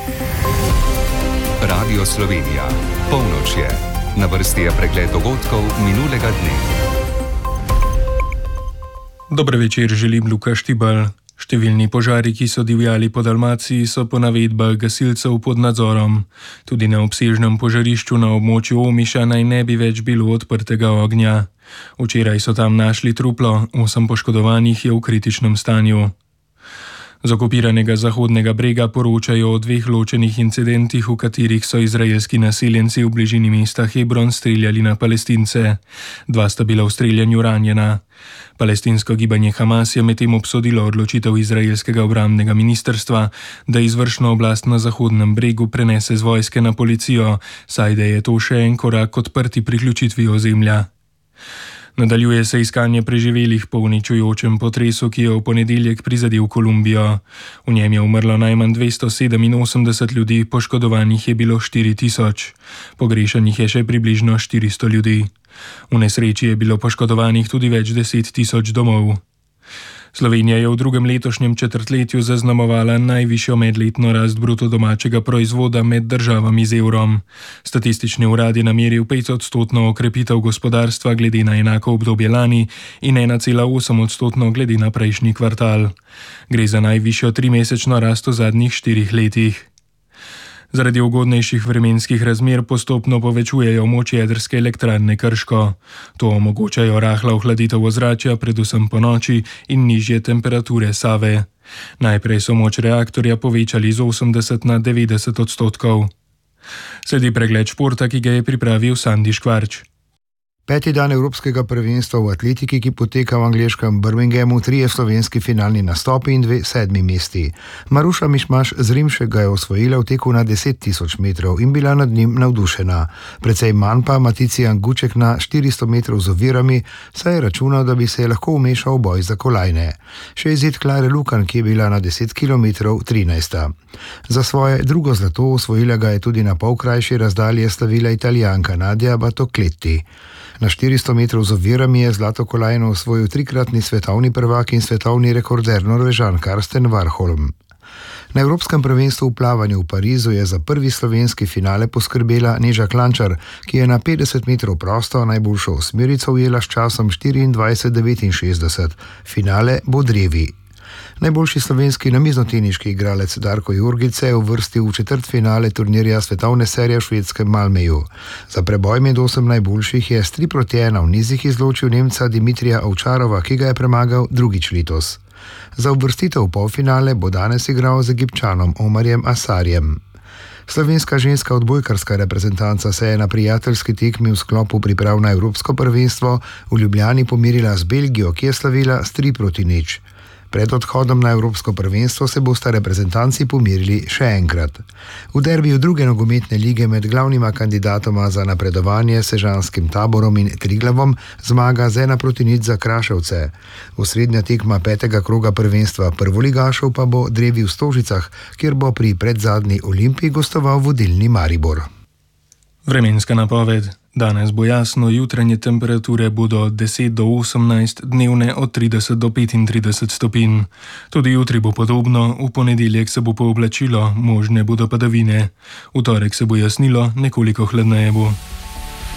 Radio Slovenija. Polnoč je. Na vrsti je pregled dogodkov minulega dne. Dober večer, želim Luka Štibal. Številni požari, ki so divjali po Dalmaciji, so po navedbah gasilcev pod nadzorom. Tudi na obsežnem požarišču na območju Omiša naj ne bi več bilo odprtega ognja. Včeraj so tam našli truplo, 8 poškodovanih je v kritičnem stanju. Z okupiranega Zahodnega brega poročajo o 2 ločenih incidentih, v katerih so izraelski naseljenci v bližini mesta Hebron streljali na Palestince. 2 sta bila v streljanju ranjena. Palestinsko gibanje Hamas je medtem obsodilo odločitev izraelskega obrambnega ministrstva, da izvršno oblast na Zahodnem bregu prenese z vojske na policijo, saj da je to še en korak k odprti priključitvi ozemlja. Nadaljuje se iskanje preživelih po uničujočem potresu, ki je v ponedeljek prizadel Kolumbijo. V njem je umrlo najmanj 287 ljudi, poškodovanih je bilo 4000. Pogrešanih je še približno 400 ljudi. V nesreči je bilo poškodovanih tudi več 10 000 domov. Slovenija je v drugem letošnjem četrtletju zaznamovala najvišjo medletno rast bruto domačega proizvoda med državami z evrom. Statistični urad je nameril 5% okrepitev gospodarstva glede na enako obdobje lani in 1,8% glede na prejšnji kvartal. Gre za najvišjo 3-mesečno rast v zadnjih 4 letih. Zaradi ugodnejših vremenskih razmer postopno povečujejo moč jedrske elektrarne Krško. To omogočajo rahla ohladitev ozračja, predvsem po noči, in nižje temperature Save. Najprej so moč reaktorja povečali z 80 na 90%. Sledi pregled športa, ki ga je pripravil Sandi Škvarč. 5. dan Evropskega prvenstva v atletiki, ki poteka v angleškem Birminghamu, 3 slovenski finalni nastopi in 2 7. mesti. Maruša Mišmaš z Rimšega je osvojila v teku na 10 000 metrov in bila nad njim navdušena. Precej manj pa Maticijan Guček na 400 metrov z ovirami, saj je računal, da bi se lahko vmešal v boj za kolajne. Še izid Klare Lukan, ki je bila na 10 km 13. Za svoje drugo zlato osvojila ga je tudi na pol krajši razdalji slavila Italijanka Nadia Batocletti. Na 400 metrov z ovirami je zlato kolajno osvojil 3-kratni svetovni prvak in svetovni rekorder Norvežan Karsten Warholm. Na Evropskem prvenstvu v plavanju v Parizu je za prvi slovenski finale poskrbela Neža Klančar, ki je na 50 metrov prosto najboljšo osmerico ujela s časom 24:69. Finale bo drevi. Najboljši slovenski namiznoteniški igralec Darko Jurgić se je uvrstil v četrtfinale turnirja svetovne serije v švedskem Malmeju. Za preboj med 8 najboljših je s 3-1 v nizih izločil Nemca Dimitrija Ovčarova, ki ga je premagal drugič letos. Za uvrstitev v polfinale bo danes igral z Egipčanom Omarjem Asarjem. Slovenska ženska odbojkarska reprezentanca se je na prijateljski tekmi v sklopu priprav na Evropsko prvenstvo v Ljubljani pomirila z Belgijo, ki je slavila s 3-0. Pred odhodom na Evropsko prvenstvo se bosta reprezentanci pomirili še enkrat. V derbiju druge nogometne lige med glavnima kandidatoma za napredovanje Sežanskim Taborom in Triglavom zmaga z 1-0 za Kraševce. Osrednja tekma 5. kroga prvenstva prvoligašev pa bo drevi v Stožicah, kjer bo pri predzadnji Olimpiji gostoval vodilni Maribor. Vremenska napoved. Danes bo jasno, jutranje temperature bodo od 10 do 18, dnevne od 30 do 35 stopinj. Tudi jutri bo podobno, v ponedeljek se bo pooblačilo, možne bodo padavine. V torek se bo jasnilo, nekoliko hladneje bo.